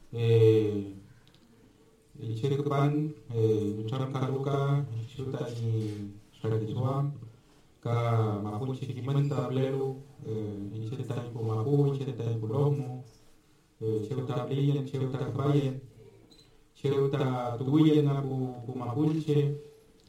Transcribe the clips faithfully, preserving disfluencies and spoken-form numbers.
eh, Ichekupan, Nucham Kaluka, Chutani Shradiswam, Ka Mapunchi Kimanta Blelu, Ichetan Pumapu, Ichetan Pulomo, Cheuta Blien, Cheuta Bayen, Cheuta Tuyen Abu Pumapunche,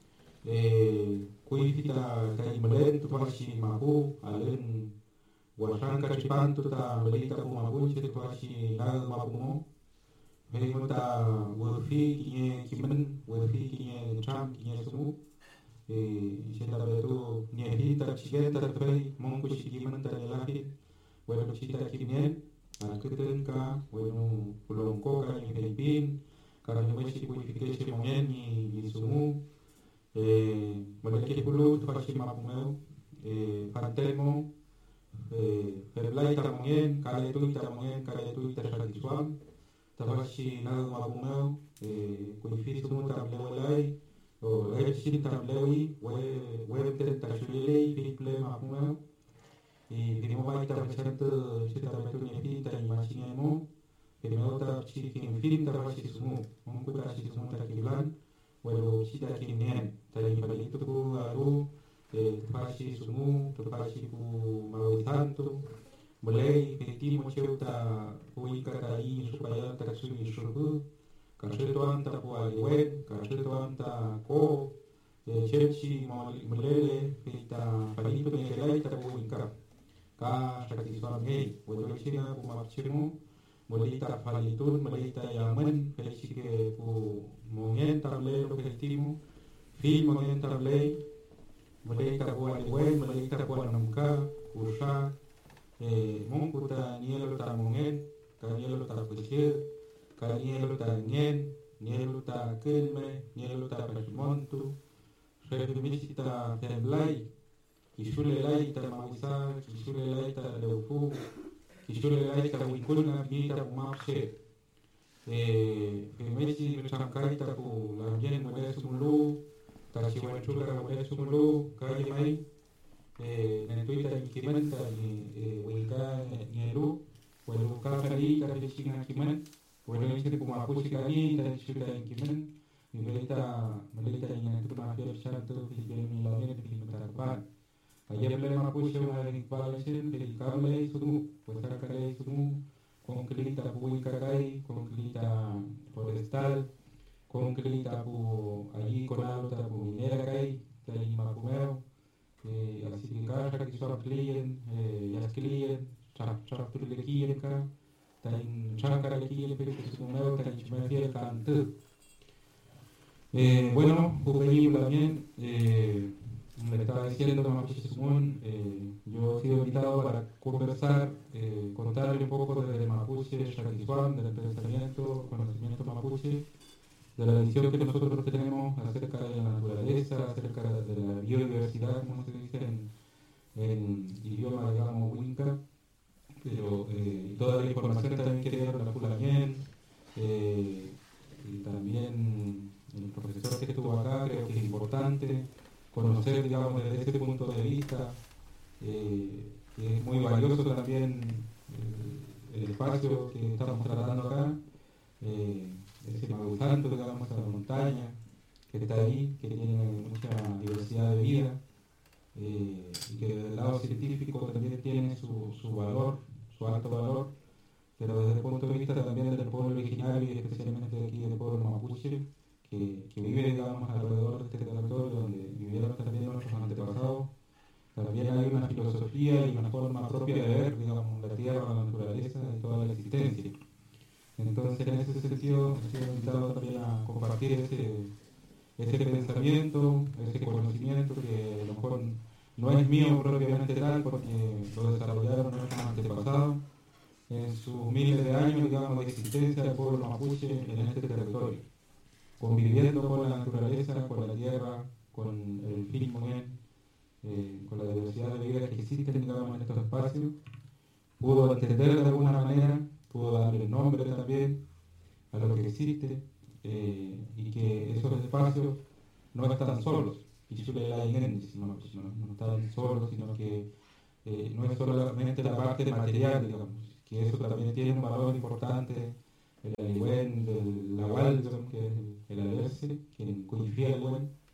Kuifita Kaimalen, Tuashi Mapu, Alen Washanka Chipantu, Melita Pumapunche, Tuashi Nag Mapumo. Hei mota wurfi kinye kimen, wurfi kinye cham kinye sumu. Sheta betu nye hita chigeta tfei, mongu shikimen ta nelahi. Wenu chita kimien, alkuten ka, wenu pulongko ka nye Filipin. Karang meshi kuifikeshi mongen ni sumu. Malaki pulu tufashi mapumeu. Fantelmo, Ferblai ta mongen, kale tu ita mongen, kale tu ita shakiswam. Tabashi nag mapumeu, kuifi sumu tablewelai, o epsin tablewi, we ten tashulei, fiple mapumeu, y primova ita presente chita betu nyepi ta imaginemo, primero ta chikin film tabashi sumu, monku tashi sumu takiblan, welo chita kinien, ta impalitu ku aru, tabashi sumu, tabashi ku mawitantu, mulai petimo cheuta puika kai supaya taksui surbu kasetoan ta pualiwen kasetoan ta ko chepsi mulele pita palito ngelai ta puika ka satisfam hei welo china kumapchimu molita palitun molita yamen pesike pu mongen table lo petimo fil mongen table molita pualiwen molita puanamka kursa Mungku ta nielo ta mongen, ka nielo ta kuchir, ka nielo ta ngen, nielo ta kelme, nielo ta permontu, refimisi ta femblai, kishule lai ta mawisa, kishule lai ta leufu, kishule lai ta wikulna bita umapse, femesi nuchamkai ta ku lamjen mwele sumulu, ta chiwanchula mwele sumulu, ka yemai, nentuita kiman ta ni wika nyelu welu ka kali ta singa kiman welu isi pumapu sikali ta suda kiman melita melita nya tu ma fer satu video ni lawan di matapan kaya bele mapu sewa ni balasin di kale sumu putar kale sumu konkrita buika kai konkrita forestal konkrita bu allí conalo ta bu minera kai ta mapu meo así que cada vez que solo clien, ya clien, chap chap tu le clien ka, tan chakara le clien pero que su nuevo tan chimefia canto. Bueno, jugué también, eh, me estaba diciendo Mapuche Sumón, eh, yo he sido invitado para conversar, eh, contarle un poco de Mapuche, Shakiswam, del pensamiento, conocimiento mapuche, de la visión que nosotros tenemos acerca de la naturaleza, acerca de la biodiversidad, como se dice en, en idioma, digamos, Winca, pero eh, toda la información también quiere dar la Pulamien, eh, y también el profesor que estuvo acá, creo que es importante conocer, digamos, desde ese punto de vista, eh, que es muy valioso también el, el espacio que estamos tratando acá. Eh, ese Maguisanto, digamos, a la montaña que está ahí, que tiene mucha diversidad de vida, eh, y que desde el lado científico también tiene su, su valor, su alto valor, pero desde el punto de vista también del pueblo originario y especialmente de aquí del pueblo mapuche, que, que vive, digamos, alrededor de este territorio donde vivieron también nuestros antepasados. También hay una filosofía y una forma propia de ver, digamos, la tierra, la naturaleza y toda la existencia. Entonces, en ese sentido, estoy invitado también a compartir ese, ese pensamiento, ese conocimiento que a lo mejor no es mío propiamente tal, porque lo desarrollaron nuestros antepasados en sus miles de años, digamos, de existencia del pueblo mapuche en este territorio, conviviendo con la naturaleza, con la tierra, con el fin bien, eh, con la diversidad de vida que existen, digamos, en estos espacios. Pudo entender de alguna manera, pudo darle nombre también a lo que existe, eh, y que esos espacios no están solos, y no, no, no están solos, sino que eh, no es solamente la parte material, digamos, que eso también tiene un valor importante el Aliwen del la Waldron, que es el, el Alerce, quien codifica el Wen,